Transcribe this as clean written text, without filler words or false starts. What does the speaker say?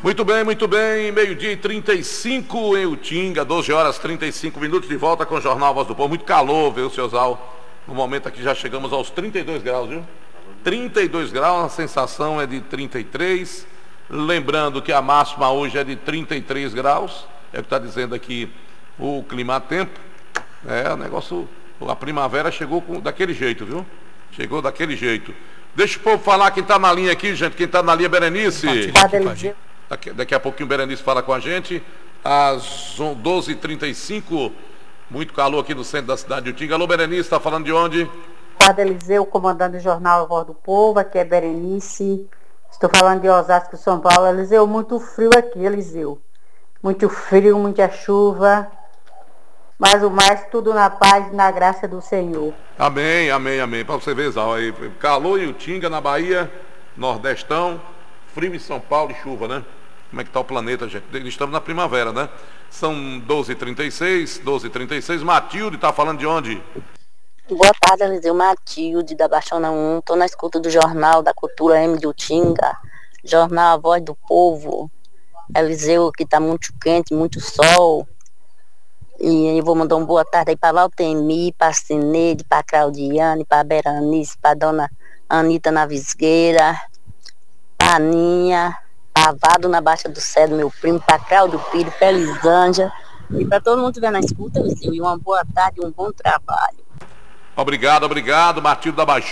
Muito bem, meio-dia e 35 em Utinga, 12 horas 35 minutos, de volta com o Jornal Voz do Povo. Muito calor, viu, seu Zal? No momento aqui já chegamos aos 32 graus, viu? 32 graus, a sensação é de 33. Lembrando que a máxima hoje é de 33 graus, é o que está dizendo aqui o clima-tempo. O negócio, a primavera chegou daquele jeito, viu? Chegou daquele jeito. Deixa o povo falar quem está na linha aqui, gente. Quem está na linha, Berenice. Daqui a pouquinho o Berenice fala com a gente. Às 12h35, muito calor aqui no centro da cidade de Utinga. Alô, Berenice, está falando de onde? Padre Eliseu, comandando o jornal A Voz do Povo. Aqui é Berenice. Estou falando de Osasco, São Paulo. Eliseu, muito frio aqui, Eliseu. Muito frio, muita chuva. Mas o mais, tudo na paz e na graça do Senhor. Amém, amém, amém. Para você ver, Zal, aí, calor em Utinga, na Bahia, Nordestão, frio em São Paulo e chuva, né? Como é que está o planeta, gente? Estamos na primavera, né? São 12h36. Matilde está falando de onde? Boa tarde, Eliseu. Matilde, da Baixona 1. Estou na escuta do Jornal da Cultura M de Utinga. Jornal A Voz do Povo. Eliseu, que está muito quente, muito sol. E eu vou mandar uma boa tarde aí para Valtemir, para Cineide, para Claudiane, para Berenice, para Dona Anita na Visgueira, para Aninha, para Vado na Baixa do Cedro, meu primo, para Claudio Pires, para Elisângela, e para todo mundo que estiver na escuta, Eliseu, e uma boa tarde e um bom trabalho. Obrigado, Matilde da Baixona.